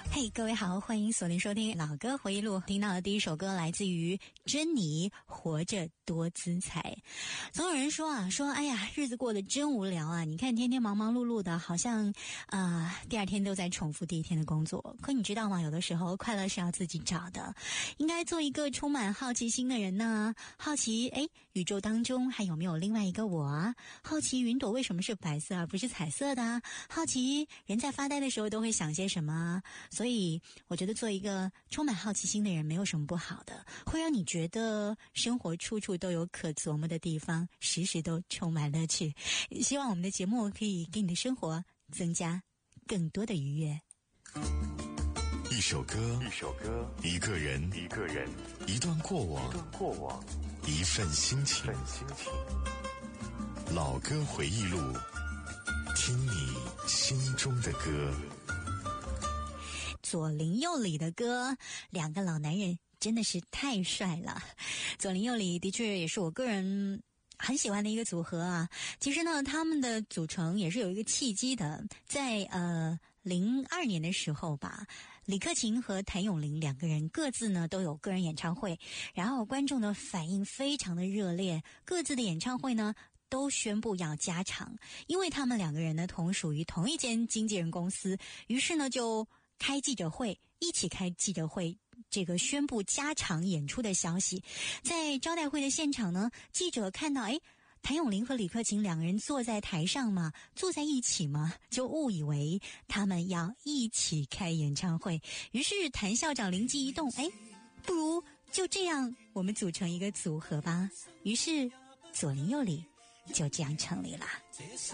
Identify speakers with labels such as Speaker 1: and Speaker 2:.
Speaker 1: 嘿，各位好，欢迎锁定收听老歌回忆录。听到的第一首歌来自于珍妮，活着多姿彩。总有人说哎呀，日子过得真无聊啊，你看天天忙忙碌碌的，好像第二天都在重复第一天的工作。可你知道吗，有的时候快乐是要自己找的，应该做一个充满好奇心的人呢。好奇宇宙当中还有没有另外一个我啊？好奇云朵为什么是白色而不是彩色的啊？好奇人在发呆的时候都会想些什么啊？所以我觉得做一个充满好奇心的人没有什么不好的，会让你觉得生活处处都有可琢磨的地方，时时都充满乐趣。希望我们的节目可以给你的生活增加更多的愉悦。
Speaker 2: 一首歌，一个人，一段过往，一份心情。老歌回忆录，听你心中的歌。
Speaker 1: 左邻右里的歌，两个老男人真的是太帅了。左邻右里的确也是我个人很喜欢的一个组合啊。其实呢，他们的组成也是有一个契机的，在02年的时候吧，李克勤和谭咏麟两个人各自呢都有个人演唱会，然后观众的反应非常的热烈，各自的演唱会呢都宣布要加场，因为他们两个人呢同属于同一间经纪人公司，于是呢就开记者会，一起开记者会，这个宣布加场演出的消息。在招待会的现场呢，记者看到谭咏麟和李克勤两个人坐在台上嘛，坐在一起嘛，就误以为他们要一起开演唱会。于是谭校长灵机一动，不如就这样我们组成一个组合吧。于是左邻右里就这样成立了。